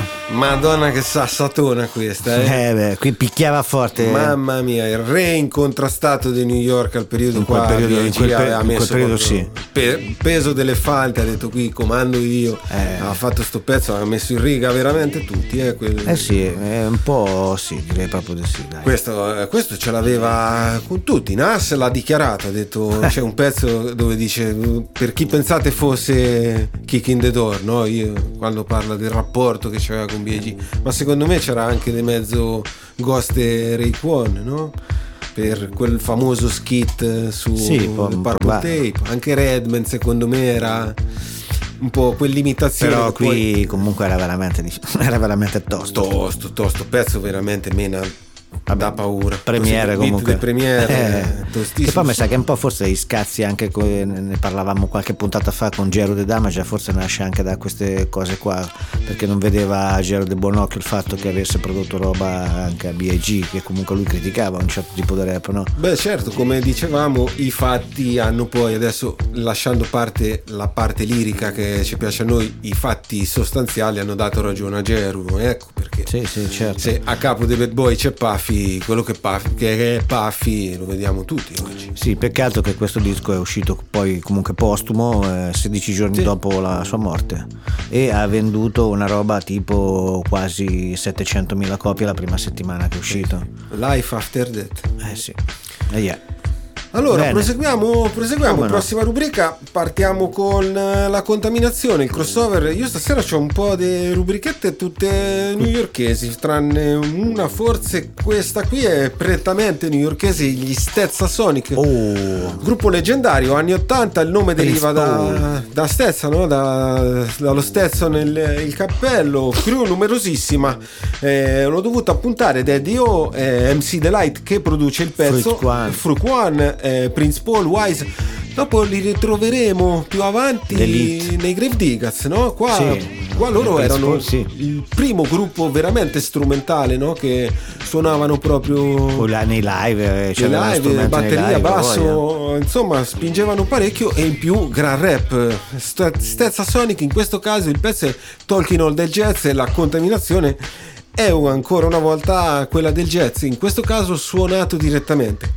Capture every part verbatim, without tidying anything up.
Madonna che sassatona questa, eh. Eh beh, qui picchiava forte. Mamma mia, il re incontrastato di New York al periodo in quel qua, periodo, in quel, per, ha in quel periodo sì. Pe, peso d'elefante, ha detto qui comando io, eh. ha fatto sto pezzo, ha messo in riga veramente tutti, eh, quel... eh sì, è un po' sì, direi proprio di sì, dai. Questo, questo ce l'aveva con tutti. Nas l'ha dichiarato, ha detto c'è un pezzo dove dice per chi pensate fosse Kick in the Door, no? Io, quando parla del rapporto che c'aveva con B I G, ma secondo me c'era anche di mezzo Ghost e Raekwon, no? Per quel famoso skit su sì, Purple Tape. Anche Redman secondo me era un po' quell'imitazione. Però qui poi... comunque era veramente era veramente tosto. Tosto, tosto, pezzo veramente mena da paura. Premiere comunque. Premiere, eh. Che poi mi sa che un po' forse i scazzi anche ne parlavamo qualche puntata fa con Gero De Damage, forse nasce anche da queste cose qua, perché non vedeva Gero De Buonocchio il fatto che avesse prodotto roba anche a B I G, che comunque lui criticava un certo tipo di rap, no? Beh certo, come dicevamo, i fatti hanno poi adesso, lasciando parte la parte lirica che ci piace a noi, i fatti sostanziali hanno dato ragione a Gero, ecco perché sì, sì, certo. Se a capo dei Bad Boy c'è Puffy, quello che, Puffy, che è Puffy lo vediamo tutti oggi. Sì, peccato che questo disco è uscito poi comunque postumo, eh, sedici giorni sì. dopo la sua morte, e ha venduto una roba tipo quasi settecentomila copie la prima settimana che è uscito. Life After Death. Eh sì. E yeah. Allora, Bene. proseguiamo, proseguiamo. No? Prossima rubrica, partiamo con la contaminazione, il crossover. Io stasera c'ho un po' di rubrichette tutte newyorkesi, tranne una, forse questa qui è prettamente newyorkese, gli Stetsasonic. Oh. Gruppo leggendario, anni ottanta, il nome deriva da, da Stetson, no? da, dallo Stetson il, il cappello, crew numerosissima. Eh, l'ho dovuto appuntare Daddy O, eh, M C Delight che produce il pezzo, Fruit One, Eh, Prince Paul, Wise, dopo li ritroveremo più avanti Elite. nei Grave Diggers, no? Qua, sì. qua loro Prince erano Paul, sì. il primo gruppo veramente strumentale, no? Che suonavano proprio là, nei live, nei live, batteria, live, basso, voglia. Insomma spingevano parecchio, e in più gran rap. Stetsasonic, in questo caso il pezzo è Talking All del Jazz, e la contaminazione è ancora una volta quella del jazz, in questo caso suonato direttamente.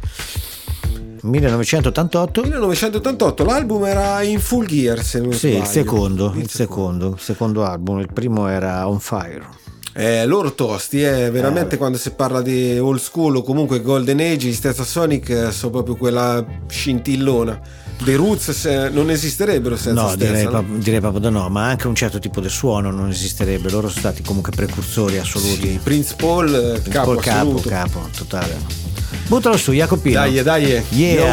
millenovecentottantotto millenovecentottantotto l'album era in Full Gear, se non sì, sbaglio. il secondo, il, il secondo, il secondo album, il primo era On Fire. Eh, loro tosti, eh, veramente eh, quando si parla di old school o comunque Golden Age, gli Stetsasonic eh, sono proprio quella scintillona. The Roots se, non esisterebbero senza no, Stetson, direi, no? proprio, direi proprio da no, ma anche un certo tipo di suono non esisterebbe, loro sono stati comunque precursori assoluti. Sì, Prince Paul, Prince capo Paul, capo, assoluto. capo, totale. Buttalo su, Jacopino. Dai, dai. Yeah.